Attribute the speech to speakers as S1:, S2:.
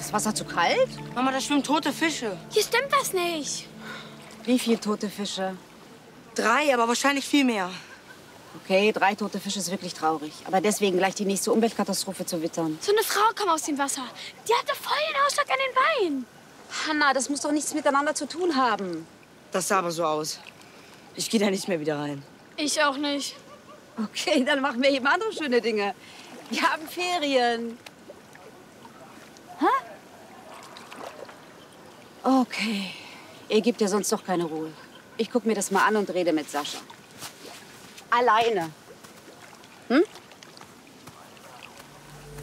S1: das Wasser zu kalt?
S2: Mama, da schwimmen tote Fische.
S3: Hier stimmt was nicht.
S1: Wie viele tote Fische?
S2: 3, aber wahrscheinlich viel mehr.
S1: Okay, 3 tote Fische ist wirklich traurig. Aber deswegen gleich die nächste Umweltkatastrophe zu wittern.
S3: So eine Frau kam aus dem Wasser. Die hatte voll den Ausschlag an den Beinen.
S1: Hanna, das muss doch nichts miteinander zu tun haben.
S2: Das sah aber so aus. Ich gehe da nicht mehr wieder rein.
S3: Ich auch nicht.
S1: Okay, dann machen wir eben andere schöne Dinge. Wir haben Ferien. Hä? Okay. Ihr gebt ja sonst doch keine Ruhe. Ich guck mir das mal an und rede mit Sascha. Alleine. Hm?